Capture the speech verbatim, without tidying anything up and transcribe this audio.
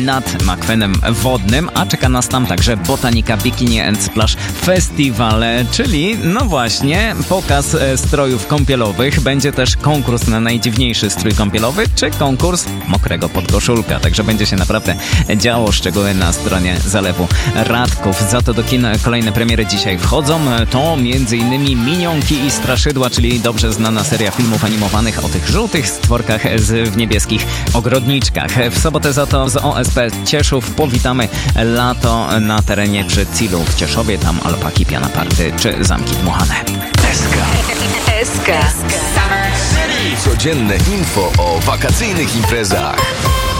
nad makwenem wodnym, a czeka nas tam także Botanika Bikini and Splash Festival, czyli no właśnie pokaz strojów kąpielowych. Będzie też konkurs na najdziwniejszy strój kąpielowy, czy konkurs mokrego podkoszulka. Także będzie się naprawdę działo, szczegóły na stronie Zalewu Radków. Za to do kin kolejne premiery dzisiaj wchodzą. To między innymi Minionki i Straszydła, czyli dobrze znana seria filmów animowanych o tych żółtych stworkach z, w niebieskich ogrodniczkach. W sobotę za to z O S P Cieszów powitamy lato na terenie przy Cilu w Cieszowie. Tam alpaki, piana party czy zamki dmuchane. S K. S K. Codzienne info o wakacyjnych imprezach.